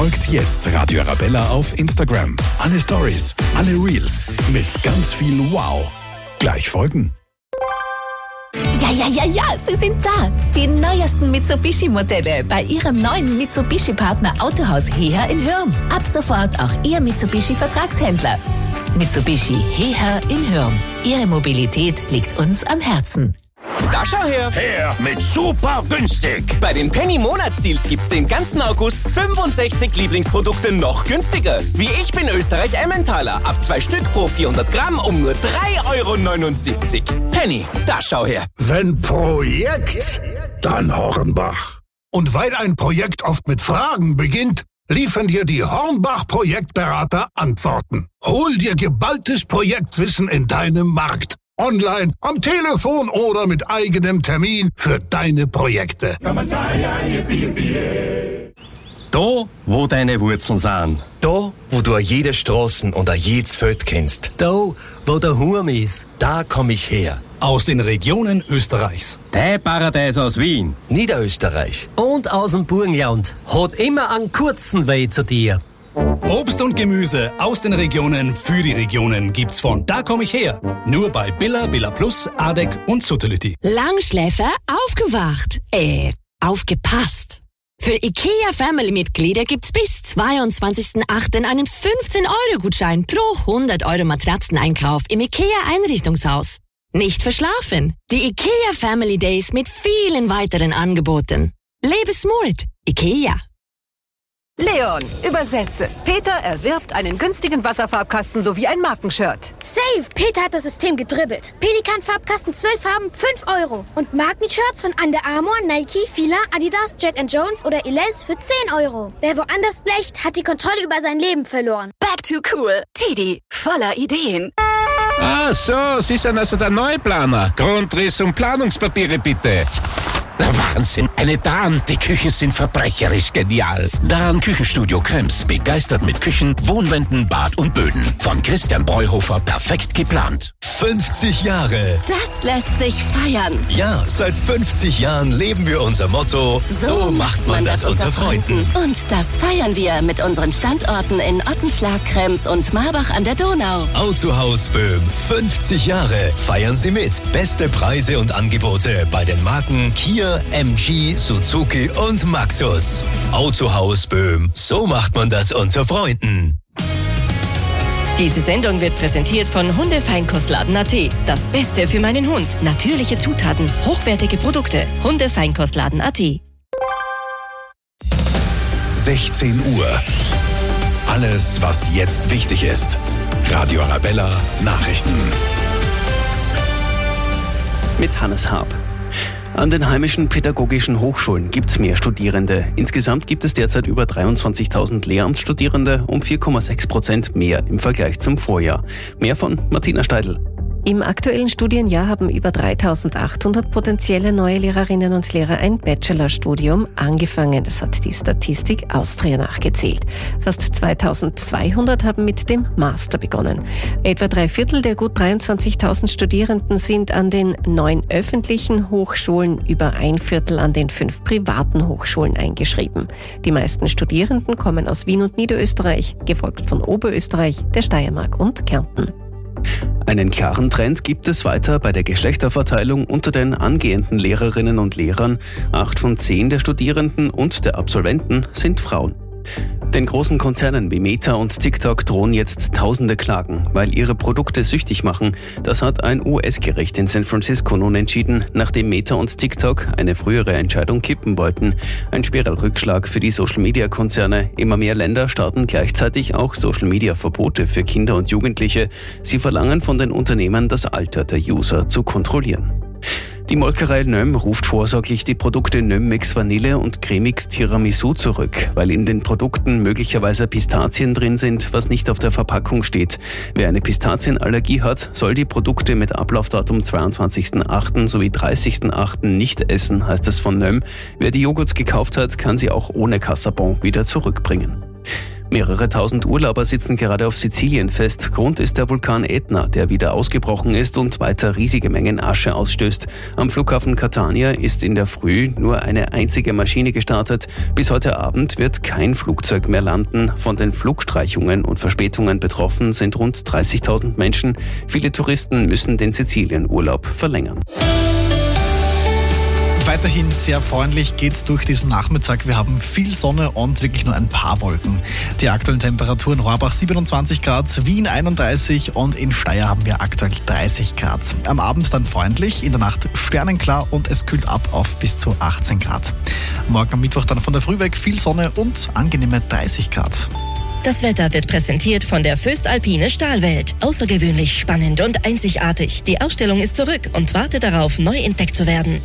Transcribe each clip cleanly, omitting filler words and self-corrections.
Folgt jetzt Radio Arabella auf Instagram. Alle Stories, alle Reels mit ganz viel Wow. Gleich folgen. Ja, sie sind da. Die neuesten Mitsubishi-Modelle bei Ihrem neuen Mitsubishi-Partner Autohaus Heher in Hürm. Ab sofort auch Ihr Mitsubishi-Vertragshändler. Mitsubishi Heher in Hürm. Ihre Mobilität liegt uns am Herzen. Da schau her! Her mit super günstig! Bei den Penny-Monatsdeals gibt's den ganzen August 65 Lieblingsprodukte noch günstiger. Wie Ich bin Österreich Emmentaler. Ab 2 Stück pro 400 Gramm um nur 3,79 €. Penny, da schau her! Wenn Projekt, dann Hornbach. Und weil ein Projekt oft mit Fragen beginnt, liefern dir die Hornbach-Projektberater Antworten. Hol dir geballtes Projektwissen in deinem Markt. Online, am Telefon oder mit eigenem Termin für deine Projekte. Da, wo deine Wurzeln sind. Da, wo du jede Straßen und jedes Feld kennst. Da, wo der Hurm ist, da komm ich her. Aus den Regionen Österreichs. Dein Paradies aus Wien. Niederösterreich. Und aus dem Burgenland. Hat immer einen kurzen Weg zu dir. Obst und Gemüse aus den Regionen für die Regionen gibt's von Da komm ich her. Nur bei Billa, Billa Plus, Adek und Suttility. Langschläfer aufgewacht. Aufgepasst. Für IKEA-Family-Mitglieder gibt's bis 22.08. einen 15-Euro-Gutschein pro 100 € Matratzeneinkauf im IKEA-Einrichtungshaus. Nicht verschlafen. Die IKEA Family Days mit vielen weiteren Angeboten. Lebensmut. IKEA. Leon, übersetze. Peter erwirbt einen günstigen Wasserfarbkasten sowie ein Markenshirt. Safe! Peter hat das System gedribbelt. Pelikan-Farbkasten 12 Farben, 5 €. Und Markenshirts von Under Armour, Nike, Fila, Adidas, Jack & Jones oder Elize für 10 €. Wer woanders blecht, hat die Kontrolle über sein Leben verloren. Back to cool. Teddy, voller Ideen. Ah so, Sie sind also der Neuplaner. Grundriss und Planungspapiere bitte. Der Wahnsinn. Eine Dahn, die Küchen sind verbrecherisch genial. Dahn Küchenstudio Krems, begeistert mit Küchen, Wohnwänden, Bad und Böden. Von Christian Breuhofer perfekt geplant. 50 Jahre. Das lässt sich feiern. Ja, seit 50 Jahren leben wir unser Motto, so macht man das unter Freunden. Und das feiern wir mit unseren Standorten in Ottenschlag, Krems und Marbach an der Donau. Autohaus Böhm, 50 Jahre. Feiern Sie mit. Beste Preise und Angebote bei den Marken Kia, MG, Suzuki und Maxus. Autohaus Böhm, so macht man das unter Freunden. Diese Sendung wird präsentiert von Hundefeinkostladen.at. Das Beste für meinen Hund. Natürliche Zutaten, hochwertige Produkte. Hundefeinkostladen.at. 16 Uhr. Alles, was jetzt wichtig ist. Radio Arabella Nachrichten. Mit Hannes Haab. An den heimischen pädagogischen Hochschulen gibt es mehr Studierende. Insgesamt gibt es derzeit über 23.000 Lehramtsstudierende, um 4,6% mehr im Vergleich zum Vorjahr. Mehr von Martina Steidl. Im aktuellen Studienjahr haben über 3.800 potenzielle neue Lehrerinnen und Lehrer ein Bachelorstudium angefangen. Das hat die Statistik Austria nachgezählt. Fast 2.200 haben mit dem Master begonnen. Etwa 3/4 der gut 23.000 Studierenden sind an den 9 öffentlichen Hochschulen, über 1/4 an den 5 privaten Hochschulen eingeschrieben. Die meisten Studierenden kommen aus Wien und Niederösterreich, gefolgt von Oberösterreich, der Steiermark und Kärnten. Einen klaren Trend gibt es weiter bei der Geschlechterverteilung unter den angehenden Lehrerinnen und Lehrern. 8 von 10 der Studierenden und der Absolventen sind Frauen. Den großen Konzernen wie Meta und TikTok drohen jetzt tausende Klagen, weil ihre Produkte süchtig machen. Das hat ein US-Gericht in San Francisco nun entschieden, nachdem Meta und TikTok eine frühere Entscheidung kippen wollten. Ein schwerer Rückschlag für die Social-Media-Konzerne. Immer mehr Länder starten gleichzeitig auch Social-Media-Verbote für Kinder und Jugendliche. Sie verlangen von den Unternehmen, das Alter der User zu kontrollieren. Die Molkerei Nöm ruft vorsorglich die Produkte Nöm Mix Vanille und Cremix Tiramisu zurück, weil in den Produkten möglicherweise Pistazien drin sind, was nicht auf der Verpackung steht. Wer eine Pistazienallergie hat, soll die Produkte mit Ablaufdatum 22.08. sowie 30.08. nicht essen, heißt es von Nöm. Wer die Joghurts gekauft hat, kann sie auch ohne Kassabon wieder zurückbringen. Mehrere tausend Urlauber sitzen gerade auf Sizilien fest. Grund ist der Vulkan Ätna, der wieder ausgebrochen ist und weiter riesige Mengen Asche ausstößt. Am Flughafen Catania ist in der Früh nur eine einzige Maschine gestartet. Bis heute Abend wird kein Flugzeug mehr landen. Von den Flugstreichungen und Verspätungen betroffen sind rund 30.000 Menschen. Viele Touristen müssen den Sizilienurlaub verlängern. Weiterhin sehr freundlich geht's durch diesen Nachmittag. Wir haben viel Sonne und wirklich nur ein paar Wolken. Die aktuellen Temperaturen: Rohrbach 27 Grad, Wien 31 und in Steyr haben wir aktuell 30 Grad. Am Abend dann freundlich, in der Nacht sternenklar und es kühlt ab auf bis zu 18 Grad. Morgen am Mittwoch dann von der Früh weg viel Sonne und angenehme 30 Grad. Das Wetter wird präsentiert von der Föstalpine Stahlwelt. Außergewöhnlich spannend und einzigartig. Die Ausstellung ist zurück und wartet darauf, neu entdeckt zu werden.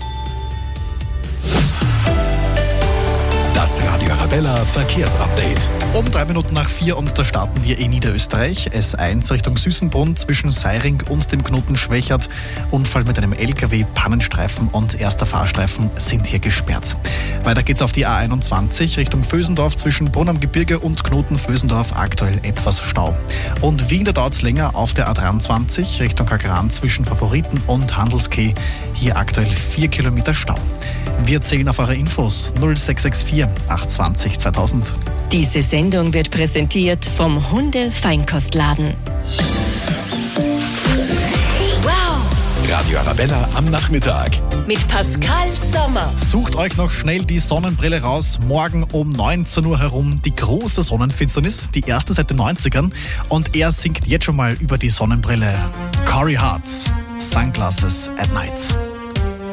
Das Radio Arabella Verkehrsupdate. Um 4:03 und da starten wir in Niederösterreich. S1 Richtung Süßenbrunn zwischen Seiring und dem Knoten Schwächert. Unfall mit einem LKW, Pannenstreifen und erster Fahrstreifen sind hier gesperrt. Weiter geht's auf die A21 Richtung Vösendorf zwischen Brunn am Gebirge und Knoten Vösendorf, aktuell etwas Stau. Und Wien, da dauert's länger auf der A23 Richtung Kagran zwischen Favoriten und Handelskeh. Hier aktuell 4 Kilometer Stau. Wir zählen auf eure Infos 0664 820 2000. Diese Sendung wird präsentiert vom Hunde-Feinkostladen. Wow! Radio Arabella am Nachmittag. Mit Pascal Sommer. Sucht euch noch schnell die Sonnenbrille raus. Morgen um 19 Uhr herum die große Sonnenfinsternis, die erste seit den 90ern. Und er singt jetzt schon mal über die Sonnenbrille. Corey Hart, Sunglasses at Night.